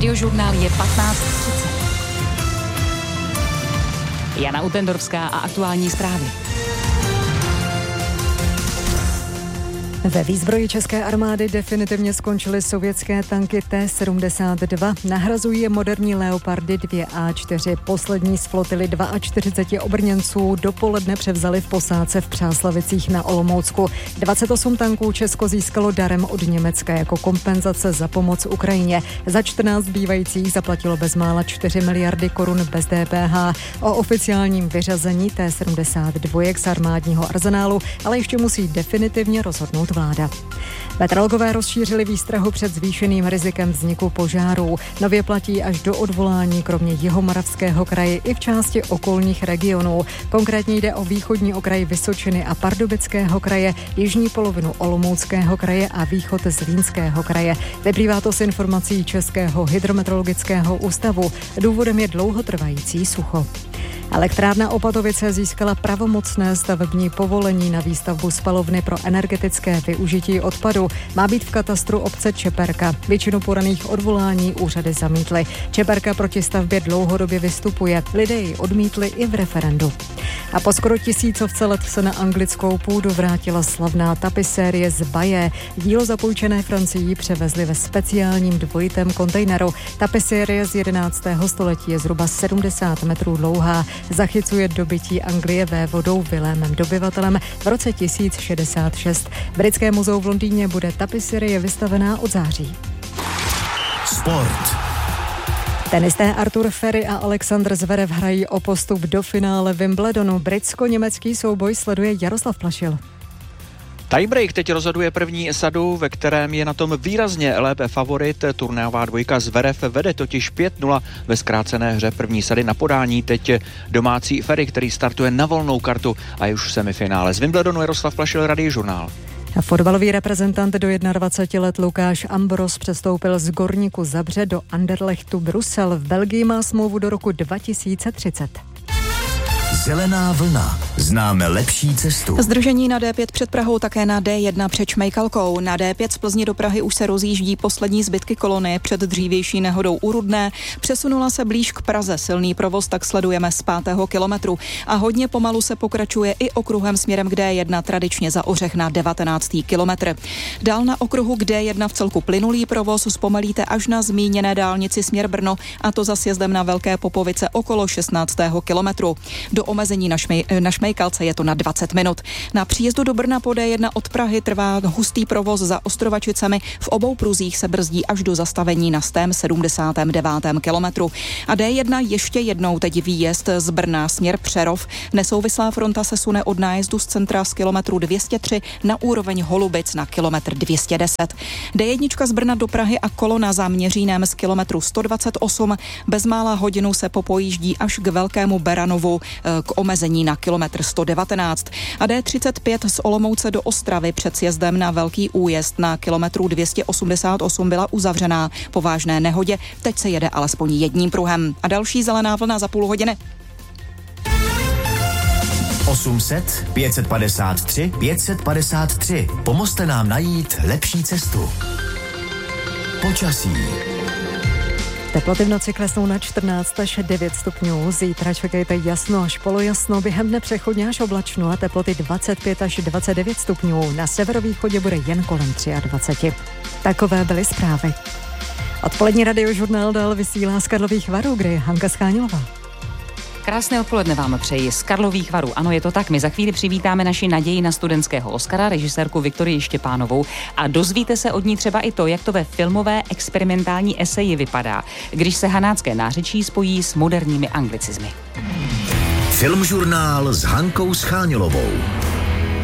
Radiožurnál je 15:30. Jana Utendorská a aktuální zprávy. Ve výzbroji české armády definitivně skončily sovětské tanky T-72. Nahrazují je moderní Leopardy 2A4. Poslední z flotily 42 obrněnců dopoledne převzali v posádce v Přáslavicích na Olomoucku. 28 tanků Česko získalo darem od Německa jako kompenzace za pomoc Ukrajině. Za 14 zbývajících zaplatilo bezmála 4 miliardy korun bez DPH. O oficiálním vyřazení T-72 z armádního arzenálu ale ještě musí definitivně rozhodnout vláda. Meteorologové rozšířili výstrahu před zvýšeným rizikem vzniku požárů. Nově platí až do odvolání kromě Jihomoravského kraje i v části okolních regionů. Konkrétně jde o východní okraj Vysočiny a Pardubického kraje, jižní polovinu Olomouckého kraje a východ Zlínského kraje. Vyplývá to z informací Českého hydrometeorologického ústavu. Důvodem je dlouhotrvající sucho. Elektrárna Opatovice získala pravomocné stavební povolení na výstavbu spalovny pro energetické využití odpadu. Má být v katastru obce Čeperka. Většinu podaných odvolání úřady zamítly. Čeperka proti stavbě dlouhodobě vystupuje. Lidé ji odmítli i v referendu. A po skoro 1000 let se na anglickou půdu vrátila slavná tapisérie z Baye. Dílo zapůjčené Francií převezli ve speciálním dvojitém kontejneru. Tapisérie z 11. století je zhruba 70 metrů dlouhá. Zachycuje dobytí Anglie vévodou Vilémem Dobyvatelem v roce 1066. V Britském muzeu v Londýně bude tapisérie vystavená od září. Sport. Tenisté Artur Ferry a Alexander Zverev hrají o postup do finále Wimbledonu. Britsko-německý souboj sleduje Jaroslav Plašil. Tiebreak teď rozhoduje první sadu, ve kterém je na tom výrazně lépe favorit. Turnajová dvojka Zverev vede totiž 5-0 ve zkrácené hře první sady. Na podání teď domácí Ferry, který startuje na volnou kartu a je už v semifinále. Z Wimbledonu Jaroslav Plašil, Radiožurnál. Fotbalový reprezentant do 21 let Lukáš Ambros přestoupil z Gorníku Zabrze do Anderlechtu Brusel. V Belgii má smlouvu do roku 2030. Zelená vlna. Známe lepší cestu. Zdržení na D5 před Prahou, také na D1 před Šmejkalkou. Na D5 z Plzně do Prahy už se rozjíždí poslední zbytky kolony před dřívější nehodou u Rudné. Přesunula se blíž k Praze. Silný provoz tak sledujeme z 5. kilometru. A hodně pomalu se pokračuje i okruhem směrem k D1, tradičně za Ořech na 19. kilometr. Dál na okruhu k D1 v celku plynulý provoz zpomalíte až na zmíněné dálnici směr Brno, a to za sjezdem na Velké Popovice okolo 16. kilometru. Do omezení na Šmejkalce je to na 20 minut. Na příjezdu do Brna po D1 od Prahy trvá hustý provoz za Ostrovačicemi. V obou pruzích se brzdí až do zastavení na 179. kilometru. A D1 ještě jednou teď výjezd z Brna směr Přerov. Nesouvislá fronta se sune od nájezdu z centra z kilometru 203 na úroveň Holubic na kilometr 210. D1 z Brna do Prahy a kolona za Měřínem z kilometru 128 bezmála hodinu se popojíždí až k Velkému Beranovu k omezení na kilometr 119. A D35 z Olomouce do Ostravy před sjezdem na Velký Újezd na kilometru 288 byla uzavřená po vážné nehodě. Teď se jede alespoň jedním pruhem. A další zelená vlna za půl hodiny. 800 553 553. Pomozte nám najít lepší cestu. Počasí. Teploty v noci klesnou na 14 až 9 stupňů. Zítra čekejte jasno až polojasno, během dne přechodně až oblačno a teploty 25 až 29 stupňů. Na severovýchodě bude jen kolem 23. Takové byly zprávy. Odpolední Radiožurnál dál vysílá z Karlových Varů, kde je Hanka Schánilová. Krásné odpoledne vám přeji z Karlových Varů. Ano, je to tak. My za chvíli přivítáme naši naději na studentského Oscara, režisérku Viktorii Štěpánovou, a dozvíte se od ní třeba i to, jak to ve filmové experimentální eseji vypadá, když se hanácké nářečí spojí s moderními anglicizmy. Filmžurnál s Hankou Schánilovou.